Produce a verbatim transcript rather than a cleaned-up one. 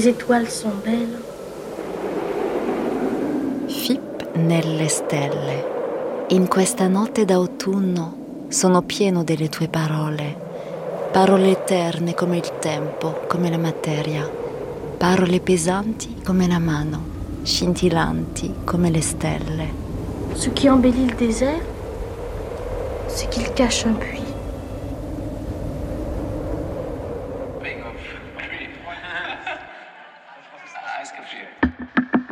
les étoiles sont belles. Fip nelle stelle. In questa notte d'autunno sono pieno delle tue parole. Parole eterne come il tempo, come la materia. Parole pesanti come la mano, scintillanti come le stelle. Ce qui embellit le désert, c'est qu'il cache un puits.